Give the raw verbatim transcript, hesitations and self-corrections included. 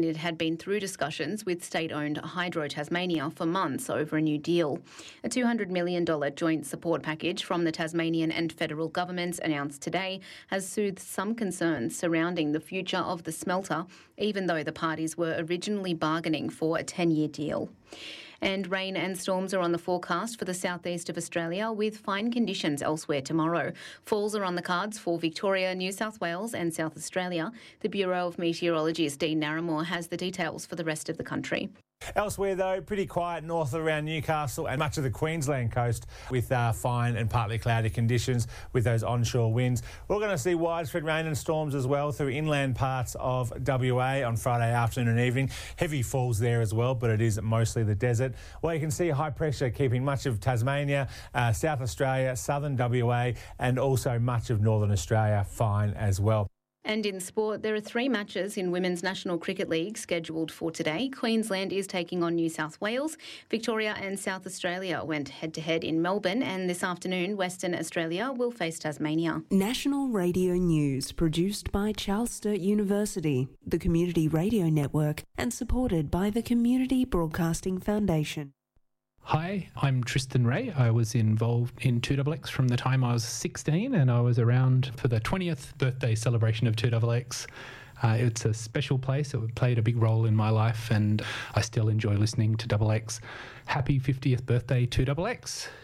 It had been through discussions with state-owned Hydro Tasmania for months over a new deal. A two hundred million dollars joint support package from the Tasmanian and federal governments announced today has soothed some concerns surrounding the future of the smelter, even though the parties were originally bargaining for a ten-year deal. And rain and storms are on the forecast for the southeast of Australia, with fine conditions elsewhere tomorrow. Falls are on the cards for Victoria, New South Wales and South Australia. The Bureau of Meteorologist Dean Narramore has the details for the rest of the country. Elsewhere, though, pretty quiet north around Newcastle and much of the Queensland coast with uh, fine and partly cloudy conditions with those onshore winds. We're going to see widespread rain and storms as well through inland parts of W A on Friday afternoon and evening. Heavy falls there as well, but it is mostly the desert. Well, you can see high pressure keeping much of Tasmania, uh, South Australia, southern W A and also much of northern Australia fine as well. And in sport, there are three matches in Women's National Cricket League scheduled for today. Queensland is taking on New South Wales. Victoria and South Australia went head-to-head in Melbourne, and this afternoon Western Australia will face Tasmania. National Radio News, produced by Charles Sturt University, the Community Radio Network, and supported by the Community Broadcasting Foundation. Hi, I'm Tristan Ray. I was involved in two X X from the time I was sixteen, and I was around for the twentieth birthday celebration of two X X. Uh, it's a special place. It played a big role in my life, and I still enjoy listening to X X. Happy fiftieth birthday, two X X.